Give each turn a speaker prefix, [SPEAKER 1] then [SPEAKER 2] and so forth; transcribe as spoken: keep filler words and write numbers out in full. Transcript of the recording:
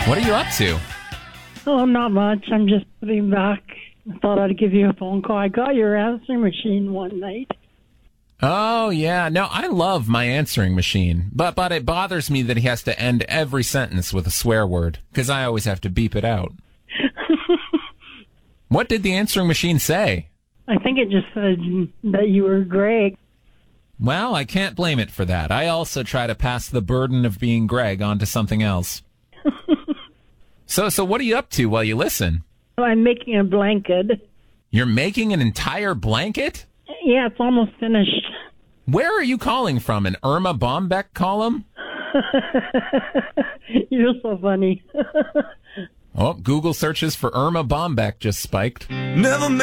[SPEAKER 1] What are you up to?
[SPEAKER 2] Oh, not much. I'm just sitting back. I thought I'd give you a phone call. I got your answering machine one night.
[SPEAKER 1] Oh, yeah. No, I love my answering machine, but but it bothers me that he has to end every sentence with a swear word, because I always have to beep it out. What did the answering machine say?
[SPEAKER 2] I think it just said that you were Greg.
[SPEAKER 1] Well, I can't blame it for that. I also try to pass the burden of being Greg on to something else. so, so what are you up to while you listen?
[SPEAKER 2] I'm making a blanket.
[SPEAKER 1] You're making an entire blanket?
[SPEAKER 2] Yeah, it's almost finished.
[SPEAKER 1] Where are you calling from? An Irma Bombeck column?
[SPEAKER 2] You're so funny.
[SPEAKER 1] Oh, Google searches for Irma Bombeck just spiked.
[SPEAKER 3] Never